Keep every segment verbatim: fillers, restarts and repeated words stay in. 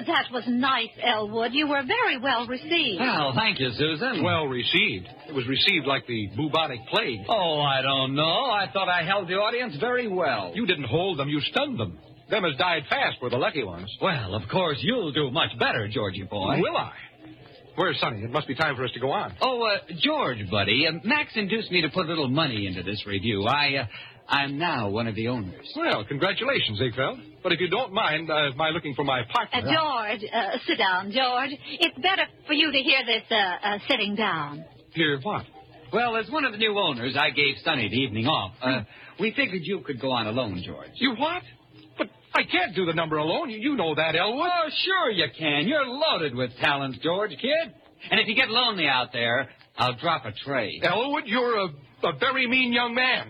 that was nice, Elwood. You were very well received. Well, thank you, Susan. Well received. It was received like the bubonic plague. Oh, I don't know. I thought I held the audience very well. You didn't hold them, you stunned them. Them as died fast were the lucky ones. Well, of course, you'll do much better, Georgie boy. Will I? Where's Sonny? It must be time for us to go on. Oh, uh, George, buddy, uh, Max induced me to put a little money into this review. I, uh, I'm now one of the owners. Well, congratulations, Ziegfeld. But if you don't mind uh, my looking for my partner... Uh, George, uh, sit down, George. It's better for you to hear this uh, uh, sitting down. Hear what? Well, as one of the new owners, I gave Sonny the evening off. Uh, we figured you could go on alone, George. You what? But I can't do the number alone. You, you know that, Elwood. Oh, sure you can. You're loaded with talent, George, kid. And if you get lonely out there, I'll drop a tray. Elwood, you're a, a very mean young man.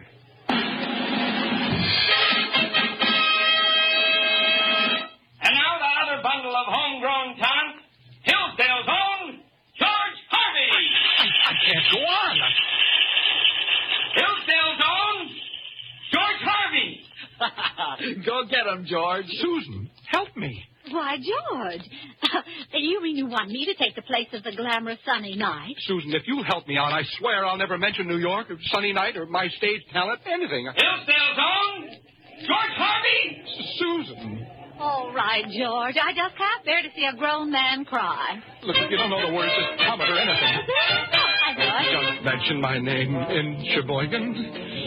And now the other bundle of homegrown talent, Hillsdale's own George Harvey. I, I can't go on. Hillsdale's own George Harvey. Go get him, George. Susan, help me. Why, George, uh, you mean you want me to take the place of the glamorous Sunny Night? Susan, if you'll help me out, I swear I'll never mention New York or Sunny Night or my stage talent, anything. Hillsdale's own George Harvey. Susan. All right, George. I just can't bear to see a grown man cry. Look, if you don't know the words, just comment or anything. I know. Don't mention my name in Sheboygan.